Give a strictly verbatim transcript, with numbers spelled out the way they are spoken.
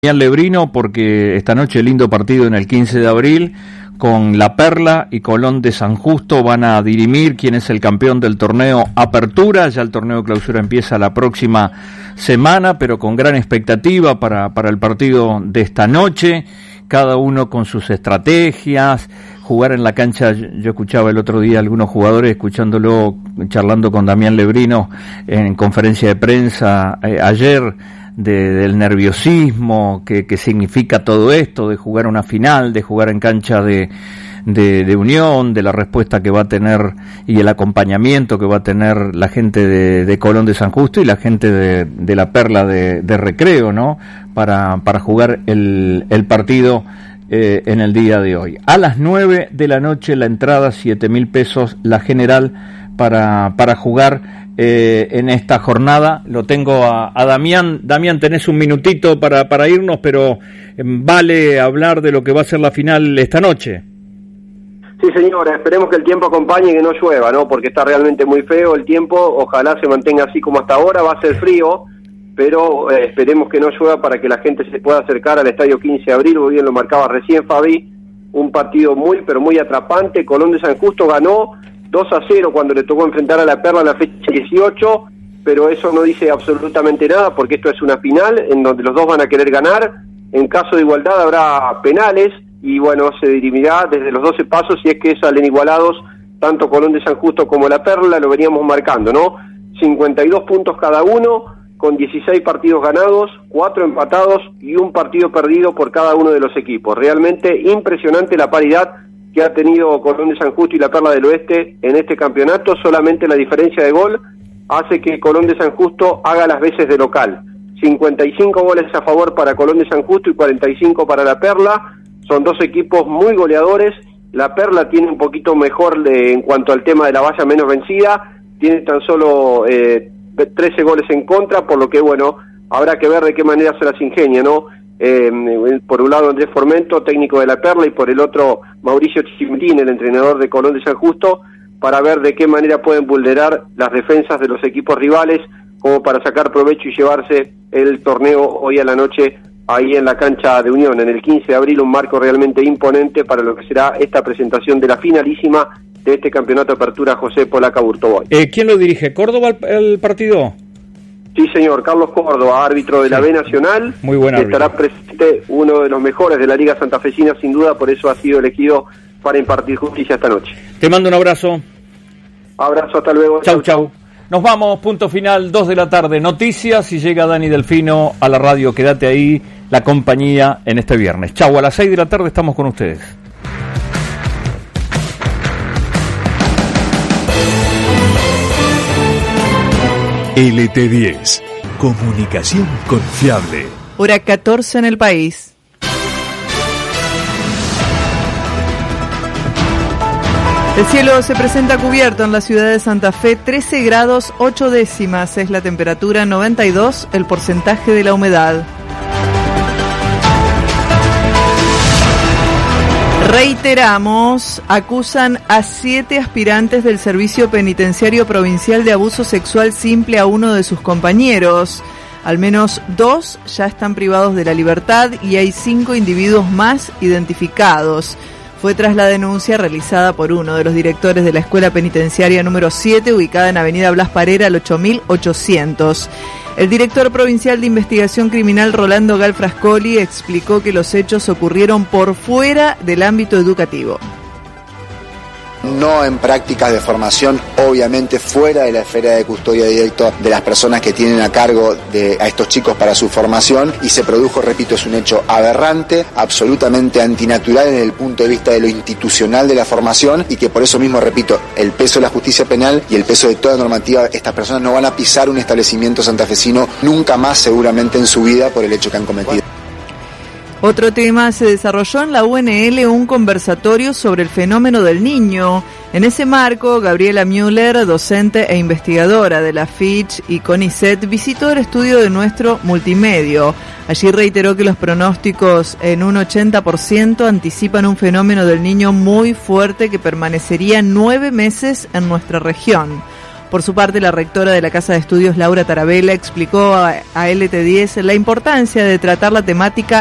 Damián Lebrino, porque esta noche lindo partido en el quince de abril con La Perla y Colón de San Justo van a dirimir quién es el campeón del torneo Apertura. Ya el torneo Clausura empieza la próxima semana, pero con gran expectativa para, para el partido de esta noche, cada uno con sus estrategias, jugar en la cancha. Yo escuchaba el otro día a algunos jugadores, escuchándolo, charlando con Damián Lebrino en conferencia de prensa eh, ayer, De, del nerviosismo que, que significa todo esto, de jugar una final, de jugar en cancha de, de, de Unión, de la respuesta que va a tener y el acompañamiento que va a tener la gente de, de Colón de San Justo y la gente de, de La Perla de, de Recreo, ¿no? Para, para jugar el, el partido eh, en el día de hoy. A las nueve de la noche la entrada, siete mil pesos la general para, para jugar Eh, en esta jornada. Lo tengo a, a Damián. Damián, tenés un minutito para, para irnos, pero eh, vale hablar de lo que va a ser la final esta noche. Sí, señora, esperemos que el tiempo acompañe y que no llueva, ¿no? Porque está realmente muy feo el tiempo, ojalá se mantenga así como hasta ahora, va a ser frío, pero eh, esperemos que no llueva para que la gente se pueda acercar al estadio quince de abril, muy bien lo marcaba recién Fabi, un partido muy, pero muy atrapante. Colón de San Justo ganó dos a cero cuando le tocó enfrentar a La Perla en la fecha dieciocho, pero eso no dice absolutamente nada porque esto es una final en donde los dos van a querer ganar. En caso de igualdad habrá penales y bueno, se dirimirá desde los doce pasos si es que salen igualados tanto Colón de San Justo como La Perla, lo veníamos marcando, ¿no? cincuenta y dos puntos cada uno, con dieciséis partidos ganados, cuatro empatados y un partido perdido por cada uno de los equipos. Realmente impresionante la paridad que ha tenido Colón de San Justo y La Perla del Oeste en este campeonato. Solamente la diferencia de gol hace que Colón de San Justo haga las veces de local. cincuenta y cinco goles a favor para Colón de San Justo y cuarenta y cinco para La Perla. Son dos equipos muy goleadores. La Perla tiene un poquito mejor de, en cuanto al tema de la valla menos vencida. Tiene tan solo eh, trece goles en contra, por lo que, bueno, habrá que ver de qué manera se las ingenia, ¿no? Eh, por un lado Andrés Formento, técnico de La Perla, y por el otro Mauricio Chimtín, el entrenador de Colón de San Justo, para ver de qué manera pueden vulnerar las defensas de los equipos rivales, como para sacar provecho y llevarse el torneo hoy a la noche ahí en la cancha de Unión, en el quince de abril, un marco realmente imponente para lo que será esta presentación de la finalísima de este campeonato de apertura José Polaca Burtoboy. Eh, ¿Quién lo dirige? ¿Córdoba el, el partido? Sí, señor, Carlos Córdoba, árbitro de sí. La B Nacional. Muy buen árbitro. Estará presente, uno de los mejores de la Liga Santafesina, sin duda, por eso ha sido elegido para impartir justicia esta noche. Te mando un abrazo. Abrazo, hasta luego. Chau, chau. Nos vamos, punto final, dos de la tarde. Noticias y llega Dani Delfino a la radio. Quédate ahí, la compañía en este viernes. Chau, a las seis de la tarde estamos con ustedes. L T diez, comunicación confiable. Hora catorce en el país. El cielo se presenta cubierto en la ciudad de Santa Fe, trece grados ocho décimas es la temperatura, noventa y dos el porcentaje de la humedad. Reiteramos, acusan a siete aspirantes del Servicio Penitenciario Provincial de abuso sexual simple a uno de sus compañeros. Al menos dos ya están privados de la libertad y hay cinco individuos más identificados. Fue tras la denuncia realizada por uno de los directores de la Escuela Penitenciaria número siete, ubicada en Avenida Blas Parera, al ocho mil ochocientos. El director provincial de investigación criminal, Rolando Galfrascoli, explicó que los hechos ocurrieron por fuera del ámbito educativo. No en prácticas de formación, obviamente fuera de la esfera de custodia directa de las personas que tienen a cargo de a estos chicos para su formación, y se produjo, repito, es un hecho aberrante, absolutamente antinatural desde el punto de vista de lo institucional de la formación, y que por eso mismo, repito, el peso de la justicia penal y el peso de toda normativa, estas personas no van a pisar un establecimiento santafesino nunca más, seguramente en su vida, por el hecho que han cometido. Otro tema: se desarrolló en la U N L un conversatorio sobre el fenómeno del niño. En ese marco, Gabriela Müller, docente e investigadora de la Fitch y CONICET, visitó el estudio de nuestro multimedio. Allí reiteró que los pronósticos en un ochenta por ciento anticipan un fenómeno del niño muy fuerte que permanecería nueve meses en nuestra región. Por su parte, la rectora de la Casa de Estudios, Laura Tarabella, explicó a, a L T diez la importancia de tratar la temática